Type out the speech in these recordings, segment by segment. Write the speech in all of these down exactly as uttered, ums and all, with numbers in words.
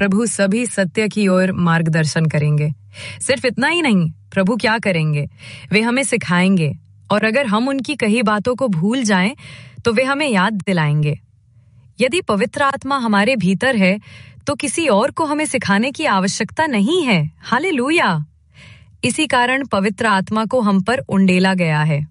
प्रभु सभी सत्य की ओर मार्गदर्शन करेंगे। सिर्फ इतना ही नहीं, प्रभु क्या करेंगे, वे हमें सिखाएंगे, और अगर हम उनकी कही बातों को भूल जाएं तो वे हमें याद दिलाएंगे। यदि पवित्र आत्मा हमारे भीतर है तो किसी और को हमें सिखाने की आवश्यकता नहीं है। हालेलुया। इसी कारण पवित्र आत्मा को हम पर उंडेला गया है।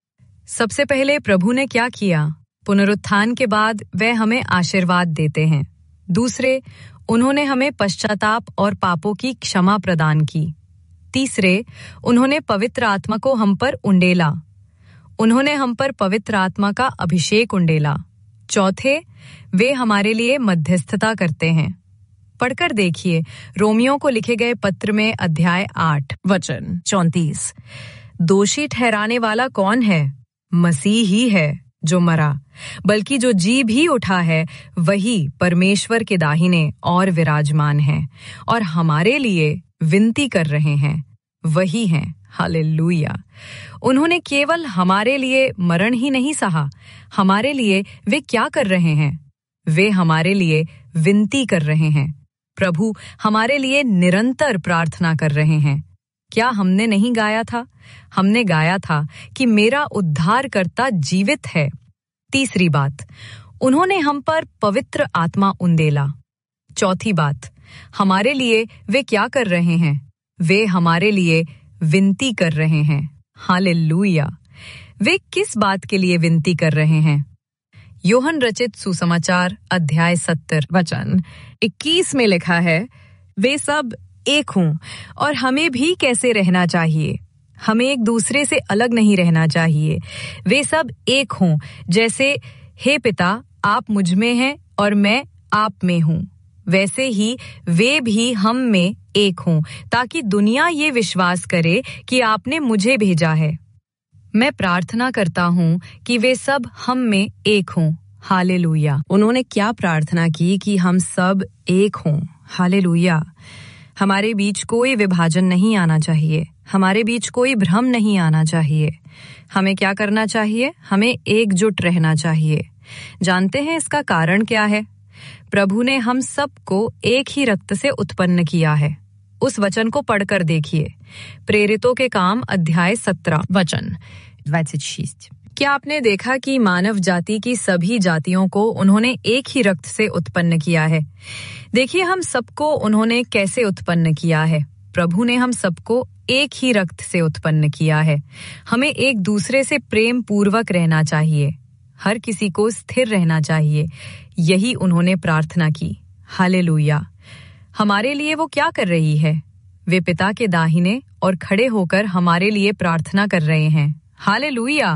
सबसे पहले प्रभु ने क्या किया? पुनरुत्थान के बाद वह हमें आशीर्वाद देते हैं। दूसरे, उन्होंने हमें पश्चाताप और पापों की क्षमा प्रदान की। तीसरे, उन्होंने पवित्र आत्मा को हम पर उंडेला। उन्होंने हम पर पवित्र आत्मा का अभिषेक उंडेला। चौथे, वे हमारे लिए मध्यस्थता करते हैं। पढ़कर देखिए रोमियो को लिखे गए पत्र में अध्याय आठ वचन चौंतीस। दोषी ठहराने वाला कौन है? मसीह ही है जो मरा, बल्कि जो जी भी उठा है वही परमेश्वर के दाहिने और विराजमान है और हमारे लिए विनती कर रहे हैं। वही हैं। हालेलुया। उन्होंने केवल हमारे लिए मरण ही नहीं सहा, हमारे लिए वे क्या कर रहे हैं? वे हमारे लिए विनती कर रहे हैं। प्रभु हमारे लिए निरंतर प्रार्थना कर रहे हैं। क्या हमने नहीं गाया था? हमने गाया था कि मेरा उद्धारकर्ता जीवित है। तीसरी बात, उन्होंने हम पर पवित्र आत्मा उंडेला। चौथी बात, हमारे लिए वे क्या कर रहे हैं? वे हमारे लिए विनती कर रहे हैं। हालेलुया। वे किस बात के लिए विनती कर रहे हैं? यूहन्ना रचित सुसमाचार अध्याय सत्तर वचन इक्कीस में लिखा है, वे सब एक हों और हमें भी कैसे रहना चाहिए। हमें एक दूसरे से अलग नहीं रहना चाहिए। वे सब एक हों, जैसे हे पिता आप मुझ में हैं और मैं आप में हूँ, वैसे ही वे भी हम में एक हों, ताकि दुनिया ये विश्वास करे कि आपने मुझे भेजा है। मैं प्रार्थना करता हूँ कि वे सब हम में एक हों। हालेलुया। उन्होंने क्या प्रार्थना की? कि हम सब एक हों। हालेलुया। हमारे बीच कोई विभाजन नहीं आना चाहिए, हमारे बीच कोई भ्रम नहीं आना चाहिए। हमें क्या करना चाहिए? हमें एकजुट रहना चाहिए। जानते हैं इसका कारण क्या है? प्रभु ने हम सबको एक ही रक्त से उत्पन्न किया है। उस वचन को पढ़कर देखिए, प्रेरितों के काम अध्याय सत्रह वचन छब्बीस। क्या आपने देखा कि मानव जाति की सभी जातियों को उन्होंने एक ही रक्त से उत्पन्न किया है? देखिए हम सबको उन्होंने कैसे उत्पन्न किया है। प्रभु ने हम सबको एक ही रक्त से उत्पन्न किया है। हमें एक दूसरे से प्रेम पूर्वक रहना चाहिए, हर किसी को स्थिर रहना चाहिए। यही उन्होंने प्रार्थना की। हालेलुया। हमारे लिए वो क्या कर रही है? वे पिता के दाहिने और खड़े होकर हमारे लिए प्रार्थना कर रहे हैं। हालेलुया।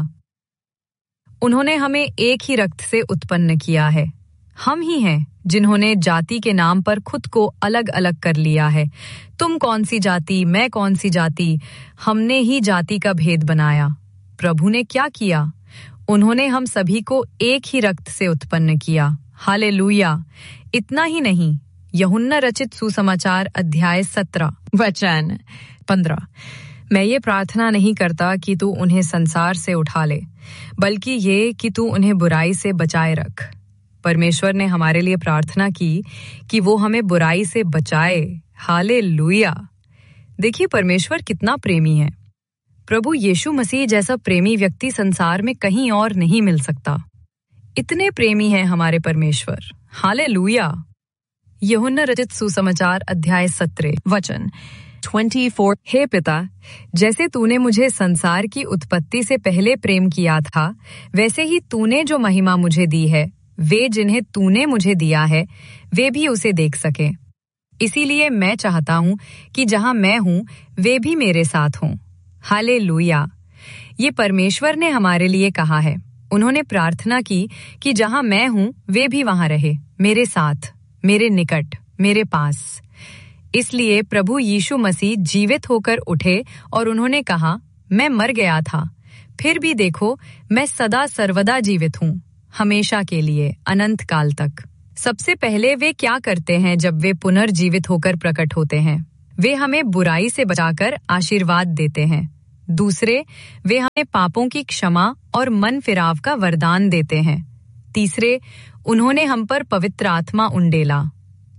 उन्होंने हमें एक ही रक्त से उत्पन्न किया है। हम ही हैं जिन्होंने जाति के नाम पर खुद को अलग अलग कर लिया है। तुम कौन सी जाति, मैं कौन सी जाति, हमने ही जाति का भेद बनाया। प्रभु ने क्या किया? उन्होंने हम सभी को एक ही रक्त से उत्पन्न किया। हालेलुया। इतना ही नहीं, यूहन्ना रचित सुसमाचार अध्याय सत्रह वचन पंद्रह। मैं ये प्रार्थना नहीं करता कि तू उन्हें संसार से उठा ले, बल्कि ये कि तू उन्हें बुराई से बचाए रख। परमेश्वर ने हमारे लिए प्रार्थना की कि वो हमें बुराई से बचाए। हालेलुया। देखिए परमेश्वर कितना प्रेमी है। प्रभु यीशु मसीह जैसा प्रेमी व्यक्ति संसार में कहीं और नहीं मिल सकता। इतने प्रेमी हैं हमारे परमेश्वर। हालेलुया। यूहन्ना रचित सुसमाचार अध्याय सत्रह वचन चौबीस। हे पिता, जैसे तूने मुझे संसार की उत्पत्ति से पहले प्रेम किया था, वैसे ही तूने जो महिमा मुझे दी है, वे जिन्हें तूने मुझे दिया है वे भी उसे देख सकें। इसीलिए मैं चाहता हूँ कि जहाँ मैं हूँ वे भी मेरे साथ हों। हालेलुया। ये परमेश्वर ने हमारे लिए कहा है। उन्होंने प्रार्थना की कि जहाँ मैं हूँ वे भी वहाँ रहे, मेरे साथ, मेरे निकट, मेरे पास। इसलिए प्रभु यीशु मसीह जीवित होकर उठे और उन्होंने कहा, मैं मर गया था, फिर भी देखो मैं सदा सर्वदा जीवित हूँ, हमेशा के लिए, अनंत काल तक। सबसे पहले वे क्या करते हैं जब वे पुनर्जीवित होकर प्रकट होते हैं? वे हमें बुराई से बचाकर आशीर्वाद देते हैं। दूसरे, वे हमें पापों की क्षमा और मन फिराव का वरदान देते हैं। तीसरे, उन्होंने हम पर पवित्र आत्मा उंडेला।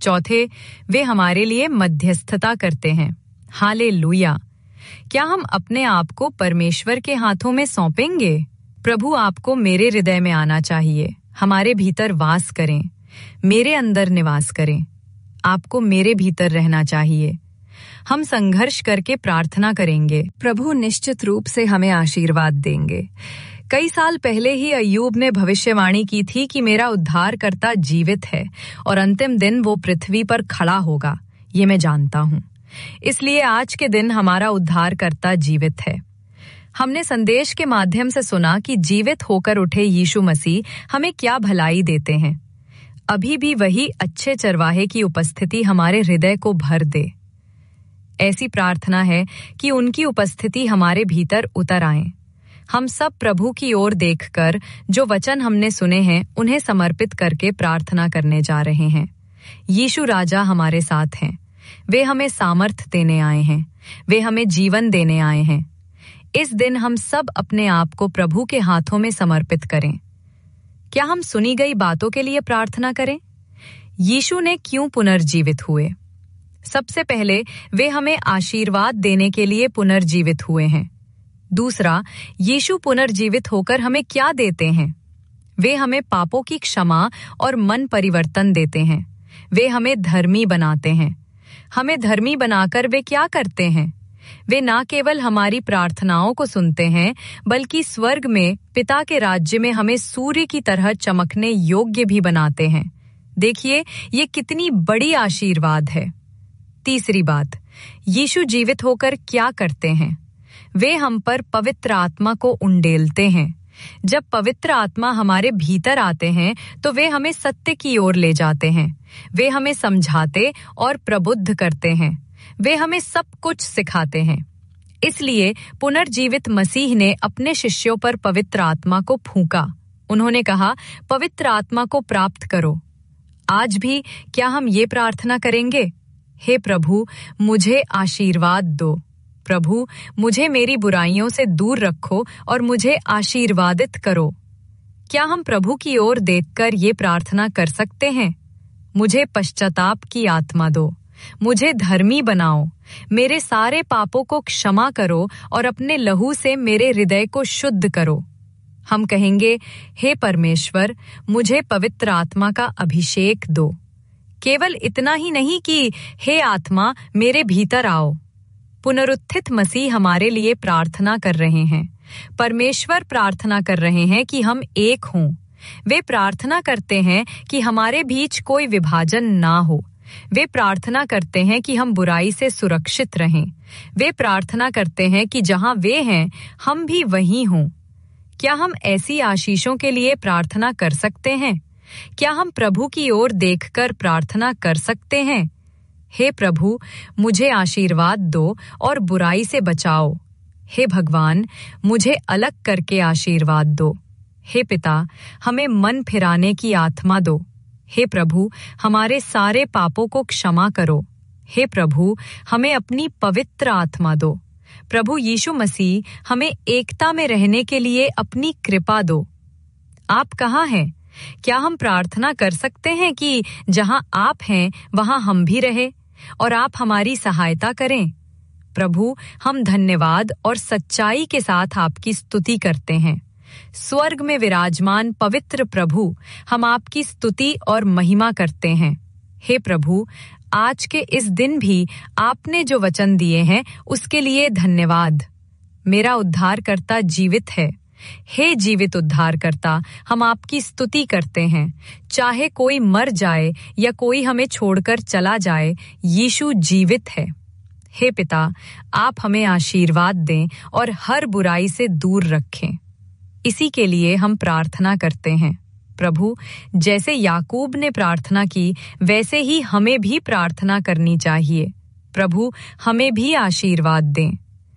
चौथे, वे हमारे लिए मध्यस्थता करते हैं। हालेलुया। क्या हम अपने आप को परमेश्वर के हाथों में सौंपेंगे? प्रभु, आपको मेरे हृदय में आना चाहिए, हमारे भीतर वास करें, मेरे अंदर निवास करें। आपको मेरे भीतर रहना चाहिए। हम संघर्ष करके प्रार्थना करेंगे, प्रभु निश्चित रूप से हमें आशीर्वाद देंगे। कई साल पहले ही अय्यूब ने भविष्यवाणी की थी कि मेरा उद्धारकर्ता जीवित है और अंतिम दिन वो पृथ्वी पर खड़ा होगा। ये मैं जानता हूँ। इसलिए आज के दिन हमारा उद्धारकर्ता जीवित है। हमने संदेश के माध्यम से सुना कि जीवित होकर उठे यीशु मसीह हमें क्या भलाई देते हैं। अभी भी वही अच्छे चरवाहे की उपस्थिति हमारे हृदय को भर दे। ऐसी प्रार्थना है कि उनकी उपस्थिति हमारे भीतर उतर आए। हम सब प्रभु की ओर देखकर जो वचन हमने सुने हैं उन्हें समर्पित करके प्रार्थना करने जा रहे हैं। यीशु राजा हमारे साथ हैं। वे हमें सामर्थ देने आए हैं। वे हमें जीवन देने आए हैं। इस दिन हम सब अपने आप को प्रभु के हाथों में समर्पित करें। क्या हम सुनी गई बातों के लिए प्रार्थना करें? यीशु ने क्यों पुनर्जीवित हुए? सबसे पहले वे हमें आशीर्वाद देने के लिए पुनर्जीवित हुए हैं। दूसरा, यीशु पुनर्जीवित होकर हमें क्या देते हैं? वे हमें पापों की क्षमा और मन परिवर्तन देते हैं। वे हमें धर्मी बनाते हैं। हमें धर्मी बनाकर वे क्या करते हैं? वे ना केवल हमारी प्रार्थनाओं को सुनते हैं, बल्कि स्वर्ग में पिता के राज्य में हमें सूर्य की तरह चमकने योग्य भी बनाते हैं। देखिए, ये कितनी बड़ी आशीर्वाद है। तीसरी बात, यीशु जीवित होकर क्या करते हैं? वे हम पर पवित्र आत्मा को उंडेलते हैं। जब पवित्र आत्मा हमारे भीतर आते हैं तो वे हमें सत्य की ओर ले जाते हैं। वे हमें समझाते और प्रबुद्ध करते हैं। वे हमें सब कुछ सिखाते हैं। इसलिए पुनर्जीवित मसीह ने अपने शिष्यों पर पवित्र आत्मा को फूंका। उन्होंने कहा, पवित्र आत्मा को प्राप्त करो। आज भी क्या हम ये प्रार्थना करेंगे? हे प्रभु, मुझे आशीर्वाद दो। प्रभु, मुझे मेरी बुराइयों से दूर रखो और मुझे आशीर्वादित करो। क्या हम प्रभु की ओर देखकर ये प्रार्थना कर सकते हैं? मुझे पश्चाताप की आत्मा दो। मुझे धर्मी बनाओ। मेरे सारे पापों को क्षमा करो और अपने लहू से मेरे हृदय को शुद्ध करो। हम कहेंगे, हे परमेश्वर, मुझे पवित्र आत्मा का अभिषेक दो। केवल इतना ही नहीं कि हे आत्मा मेरे भीतर आओ। पुनरुत्थित मसीह हमारे लिए प्रार्थना कर रहे हैं। परमेश्वर प्रार्थना कर रहे हैं कि हम एक हों। वे प्रार्थना करते हैं कि हमारे बीच कोई विभाजन ना हो। वे प्रार्थना करते हैं कि हम बुराई से सुरक्षित रहें। वे प्रार्थना करते हैं कि जहां वे हैं हम भी वहीं हों। क्या हम ऐसी आशीषों के लिए प्रार्थना कर सकते हैं? क्या हम प्रभु की ओर देखकर प्रार्थना कर सकते हैं? हे प्रभु, मुझे आशीर्वाद दो और बुराई से बचाओ। हे भगवान, मुझे अलग करके आशीर्वाद दो। हे पिता, हमें मन फिराने की आत्मा दो। हे प्रभु, हमारे सारे पापों को क्षमा करो। हे प्रभु, हमें अपनी पवित्र आत्मा दो। प्रभु यीशु मसीह, हमें एकता में रहने के लिए अपनी कृपा दो। आप कहाँ हैं? क्या हम प्रार्थना कर सकते हैं कि जहां आप हैं वहां हम भी रहे और आप हमारी सहायता करें? प्रभु, हम धन्यवाद और सच्चाई के साथ आपकी स्तुति करते हैं। स्वर्ग में विराजमान पवित्र प्रभु, हम आपकी स्तुति और महिमा करते हैं। हे प्रभु, आज के इस दिन भी आपने जो वचन दिए हैं उसके लिए धन्यवाद। मेरा उद्धारकर्ता जीवित है। हे जीवित उद्धारकर्ता, हम आपकी स्तुति करते हैं। चाहे कोई मर जाए या कोई हमें छोड़कर चला जाए, यीशु जीवित है। हे पिता, आप हमें आशीर्वाद दें और हर बुराई से दूर रखें। इसी के लिए हम प्रार्थना करते हैं। प्रभु, जैसे याकूब ने प्रार्थना की, वैसे ही हमें भी प्रार्थना करनी चाहिए। प्रभु, हमें भी आशीर्वाद दें।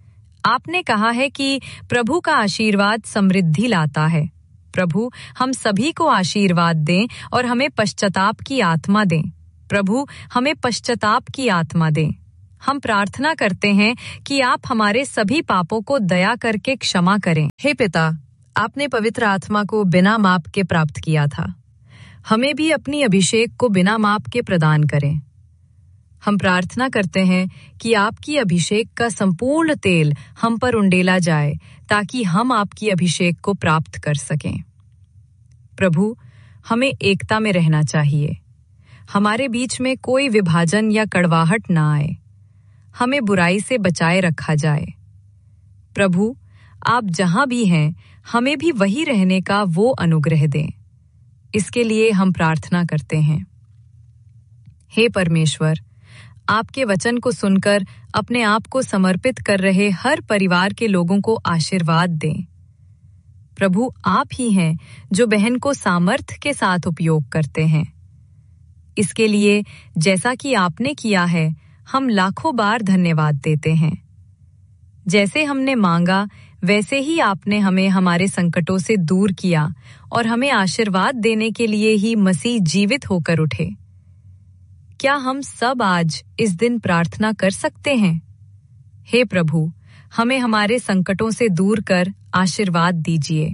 आपने कहा है कि प्रभु का आशीर्वाद समृद्धि लाता है। प्रभु, हम सभी को आशीर्वाद दें और हमें पश्चाताप की आत्मा दें। प्रभु, हमें पश्चाताप की आत्मा दें। हम प्रार्थना करते हैं कि आप हमारे सभी पापों को दया करके क्षमा करें। हे पिता, आपने पवित्र आत्मा को बिना माप के प्राप्त किया था। हमें भी अपनी अभिषेक को बिना माप के प्रदान करें। हम प्रार्थना करते हैं कि आपकी अभिषेक का संपूर्ण तेल हम पर उंडेला जाए ताकि हम आपकी अभिषेक को प्राप्त कर सकें। प्रभु, हमें एकता में रहना चाहिए। हमारे बीच में कोई विभाजन या कड़वाहट ना आए। हमें बुराई से बचाए रखा जाए। प्रभु, आप जहां भी हैं, हमें भी वही रहने का वो अनुग्रह दें। इसके लिए हम प्रार्थना करते हैं। हे परमेश्वर, आपके वचन को सुनकर अपने आप को समर्पित कर रहे हर परिवार के लोगों को आशीर्वाद दें। प्रभु, आप ही हैं जो बहन को सामर्थ्य के साथ उपयोग करते हैं। इसके लिए जैसा कि आपने किया है, हम लाखों बार धन्यवाद देते हैं। जैसे हमने मांगा, वैसे ही आपने हमें हमारे संकटों से दूर किया और हमें आशीर्वाद देने के लिए ही मसीह जीवित होकर उठे। क्या हम सब आज इस दिन प्रार्थना कर सकते हैं? हे प्रभु, हमें हमारे संकटों से दूर कर आशीर्वाद दीजिए।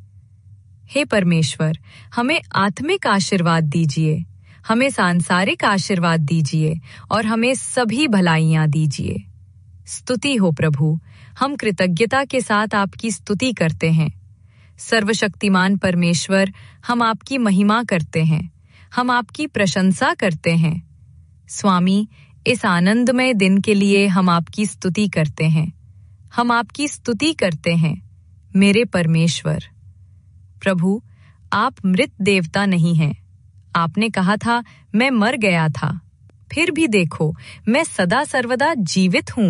हे परमेश्वर, हमें आत्मिक आशीर्वाद दीजिए, हमें सांसारिक आशीर्वाद दीजिए और हमें सभी भलाइयां दीजिए। स्तुति हो प्रभु, हम कृतज्ञता के साथ आपकी स्तुति करते हैं। सर्वशक्तिमान परमेश्वर, हम आपकी महिमा करते हैं, हम आपकी प्रशंसा करते हैं। स्वामी, इस आनंदमय दिन के लिए हम आपकी स्तुति करते हैं। हम आपकी स्तुति करते हैं, मेरे परमेश्वर। प्रभु, आप मृत देवता नहीं हैं। आपने कहा था, मैं मर गया था, फिर भी देखो, मैं सदा सर्वदा जीवित हूं।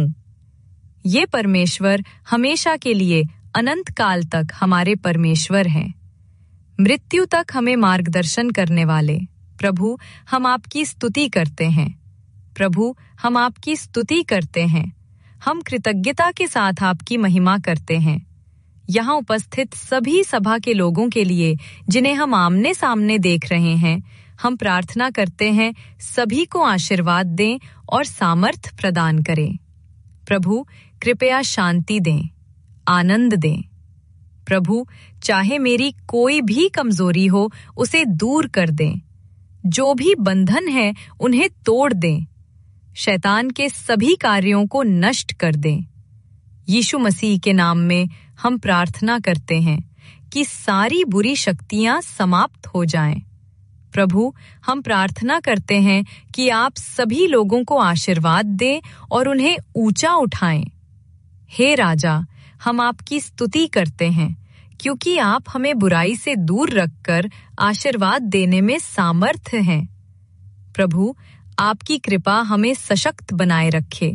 ये परमेश्वर हमेशा के लिए अनंत काल तक हमारे परमेश्वर हैं। मृत्यु तक हमें मार्गदर्शन करने वाले प्रभु, हम आपकी स्तुति करते हैं। प्रभु, हम आपकी स्तुति करते हैं। हम कृतज्ञता के साथ आपकी महिमा करते हैं। यहाँ उपस्थित सभी सभा के लोगों के लिए, जिन्हें हम आमने सामने देख रहे हैं, हम प्रार्थना करते हैं सभी को आशीर्वाद दें और सामर्थ प्रदान करें। प्रभु, कृपया शांति दें, आनंद दें। प्रभु, चाहे मेरी कोई भी कमजोरी हो, उसे दूर कर दें। जो भी बंधन है, उन्हें तोड़ दें। शैतान के सभी कार्यों को नष्ट कर दें। यीशु मसीह के नाम में हम प्रार्थना करते हैं कि सारी बुरी शक्तियां समाप्त हो जाएं। प्रभु, हम प्रार्थना करते हैं कि आप सभी लोगों को आशीर्वाद दें और उन्हें ऊंचा उठाएं। हे राजा, हम आपकी स्तुति करते हैं क्योंकि आप हमें बुराई से दूर रखकर आशीर्वाद देने में सामर्थ्य हैं। प्रभु, आपकी कृपा हमें सशक्त बनाए रखे।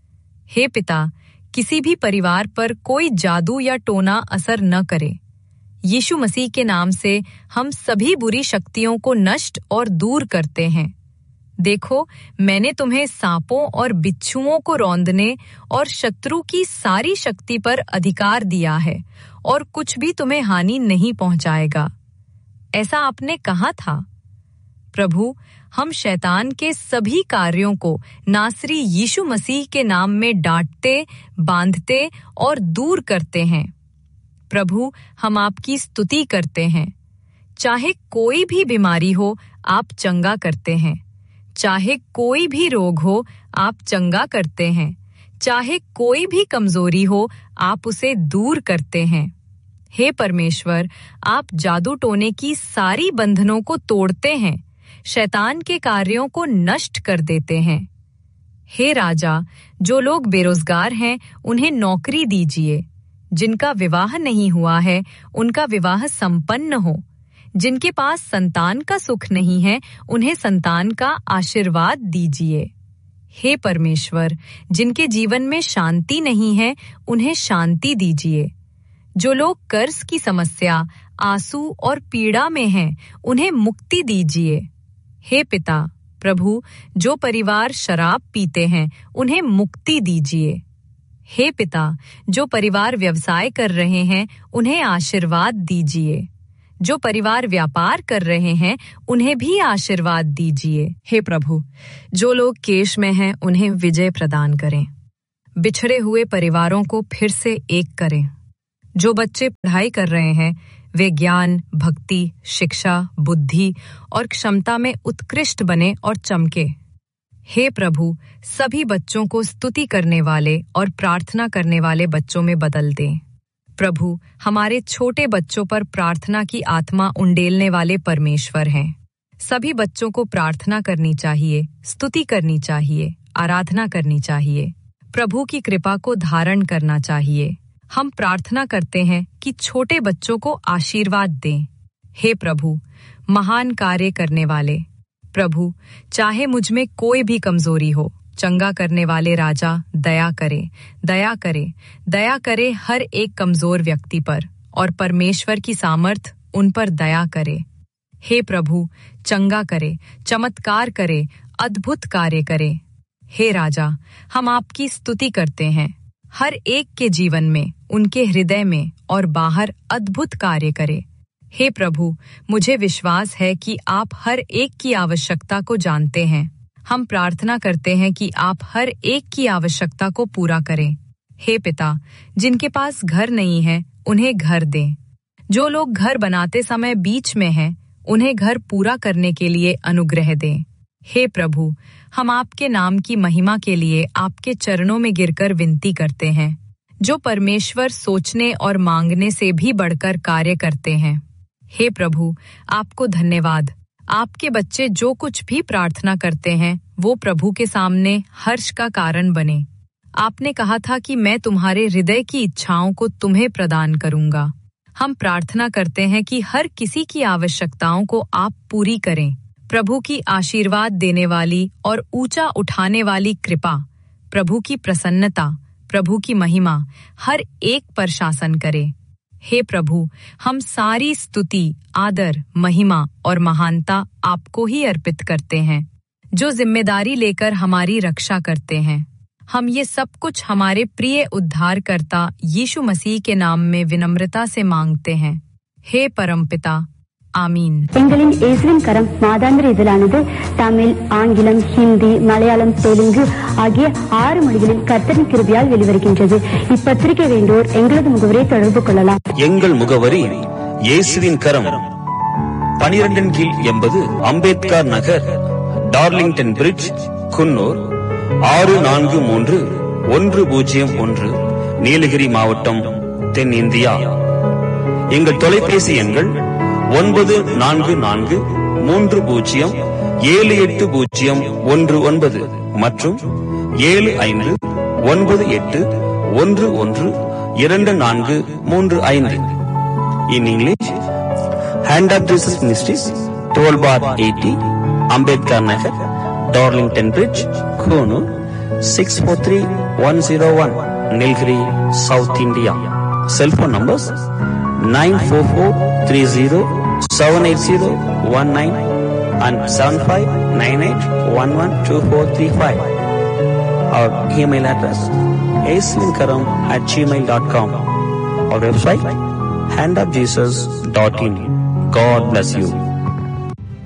हे पिता, किसी भी परिवार पर कोई जादू या टोना असर न करे। यीशु मसीह के नाम से हम सभी बुरी शक्तियों को नष्ट और दूर करते हैं। देखो, मैंने तुम्हें सांपों और बिच्छुओं को रौंदने और शत्रु की सारी शक्ति पर अधिकार दिया है और कुछ भी तुम्हें हानि नहीं पहुंचाएगा। ऐसा आपने कहा था। प्रभु, हम शैतान के सभी कार्यों को नासरी यीशु मसीह के नाम में डांटते, बांधते और दूर करते हैं। प्रभु, हम आपकी स्तुति करते हैं। चाहे कोई भी बीमारी हो, आप चंगा करते हैं। चाहे कोई भी रोग हो, आप चंगा करते हैं। चाहे कोई भी कमजोरी हो, आप उसे दूर करते हैं। हे परमेश्वर, आप जादू टोने की सारी बंधनों को तोड़ते हैं, शैतान के कार्यों को नष्ट कर देते हैं। हे राजा, जो लोग बेरोजगार हैं, उन्हें नौकरी दीजिए। जिनका विवाह नहीं हुआ है, उनका विवाह संपन्न हो। जिनके पास संतान का सुख नहीं है, उन्हें संतान का आशीर्वाद दीजिए। हे परमेश्वर, जिनके जीवन में शांति नहीं है, उन्हें शांति दीजिए। जो लोग कर्ज की समस्या, आंसू और पीड़ा में हैं, उन्हें मुक्ति दीजिए। हे पिता, प्रभु, जो परिवार शराब पीते हैं, उन्हें मुक्ति दीजिए। हे पिता, जो परिवार व्यवसाय कर रहे हैं, उन्हें आशीर्वाद दीजिए। जो परिवार व्यापार कर रहे हैं, उन्हें भी आशीर्वाद दीजिए। हे प्रभु, जो लोग केश में हैं, उन्हें विजय प्रदान करें। बिछड़े हुए परिवारों को फिर से एक करें। जो बच्चे पढ़ाई कर रहे हैं, वे ज्ञान, भक्ति, शिक्षा, बुद्धि और क्षमता में उत्कृष्ट बने और चमके। हे प्रभु, सभी बच्चों को स्तुति करने वाले और प्रार्थना करने वाले बच्चों में बदल दें। प्रभु, हमारे छोटे बच्चों पर प्रार्थना की आत्मा उंडेलने वाले परमेश्वर हैं। सभी बच्चों को प्रार्थना करनी चाहिए, स्तुति करनी चाहिए, आराधना करनी चाहिए, प्रभु की कृपा को धारण करना चाहिए। हम प्रार्थना करते हैं कि छोटे बच्चों को आशीर्वाद दें। हे प्रभु, महान कार्य करने वाले प्रभु, चाहे मुझ में कोई भी कमजोरी हो, चंगा करने वाले राजा दया करे, दया करे, दया करे हर एक कमजोर व्यक्ति पर, और परमेश्वर की सामर्थ उन पर दया करे। हे प्रभु, चंगा करे, चमत्कार करे, अद्भुत कार्य करे। हे राजा, हम आपकी स्तुति करते हैं। हर एक के जीवन में, उनके हृदय में और बाहर अद्भुत कार्य करे। हे प्रभु, मुझे विश्वास है कि आप हर एक की आवश्यकता को जानते हैं। हम प्रार्थना करते हैं कि आप हर एक की आवश्यकता को पूरा करें। हे पिता, जिनके पास घर नहीं है, उन्हें घर दें। जो लोग घर बनाते समय बीच में हैं, उन्हें घर पूरा करने के लिए अनुग्रह दें। हे प्रभु, हम आपके नाम की महिमा के लिए आपके चरणों में गिरकर विनती करते हैं, जो परमेश्वर सोचने और मांगने से भी बढ़कर कार्य करते हैं। हे प्रभु, आपको धन्यवाद। आपके बच्चे जो कुछ भी प्रार्थना करते हैं, वो प्रभु के सामने हर्ष का कारण बने। आपने कहा था कि मैं तुम्हारे हृदय की इच्छाओं को तुम्हें प्रदान करूंगा। हम प्रार्थना करते हैं कि हर किसी की आवश्यकताओं को आप पूरी करें। प्रभु की आशीर्वाद देने वाली और ऊंचा उठाने वाली कृपा, प्रभु की प्रसन्नता, प्रभु की महिमा हर एक पर शासन करे। हे प्रभु, हम सारी स्तुति, आदर, महिमा और महानता आपको ही अर्पित करते हैं, जो जिम्मेदारी लेकर हमारी रक्षा करते हैं। हम ये सब कुछ हमारे प्रिय उद्धारकर्ता यीशु मसीह के नाम में विनम्रता से मांगते हैं। हे परमपिता, आमीन। எங்களின் இயேசுவின் கரம் மாதாந்திர இதழானது தமிழ், ஆங்கிலம், ஹிந்தி, மலையாளம், தெலுங்கு ஆகிய ஆறு மொழிகளில் கர்த்தரின் கிருபையால் வெளிவருகின்றது. இப்பத்திரிகை வேண்டோர் எங்களது முகவரியை தொடர்பு கொள்ளலாம். எங்கள் முகவரி இயேசுவின் கரம், பனிரெண்டின் கீழ் எண்பது அம்பேத்கர் நகர், டார்லிங்டன் பிரிட்ஜ், குன்னூர் ஆறு நான்கு மூன்று ஒன்று பூஜ்ஜியம் ஒன்று, நீலகிரி மாவட்டம், தென் இந்தியா. எங்கள் தொலைபேசி எண்கள் ஒன்பது நான்கு நான்கு மூன்று பூஜ்ஜியம் ஏழு எட்டு பூஜ்ஜியம் ஒன்று ஒன்பது மற்றும் ஏழு ஐந்து ஒன்பது எட்டு ஒன்று ஒன்று இரண்டு நான்கு மூன்று ஐந்து. In English, Hand of Jesus Ministries, twelve bar eighty, Ambedkar Nagar, Darlington Bridge, Konoor, six four three one zero one, Nilgiri, South India. Cell phone numbers nine four four three zero seven eight zero one nine and seven five nine eight one one two four three five. Our email address aislinkaram at gmail dot com. Our website hand of jesus dot in. God bless you.